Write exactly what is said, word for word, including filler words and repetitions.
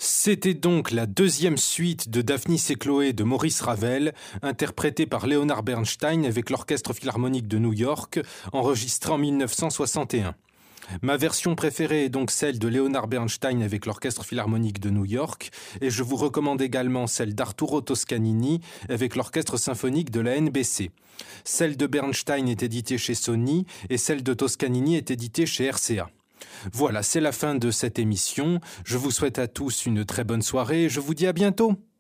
C'était donc la deuxième suite de Daphnis et Chloé de Maurice Ravel, interprétée par Leonard Bernstein avec l'Orchestre Philharmonique de New York, enregistrée en mille neuf cent soixante et un. Ma version préférée est donc celle de Leonard Bernstein avec l'Orchestre Philharmonique de New York, et je vous recommande également celle d'Arturo Toscanini avec l'Orchestre Symphonique de la N B C. Celle de Bernstein est éditée chez Sony et celle de Toscanini est éditée chez R C A. Voilà, c'est la fin de cette émission. Je vous souhaite à tous une très bonne soirée et je vous dis à bientôt.